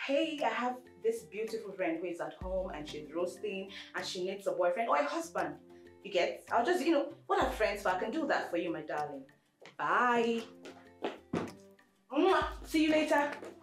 hey, I have this beautiful friend who is at home and she's roasting and she needs a boyfriend or a husband. You get? I'll just, what are friends for? I can do that for you, my darling. Bye. See you later.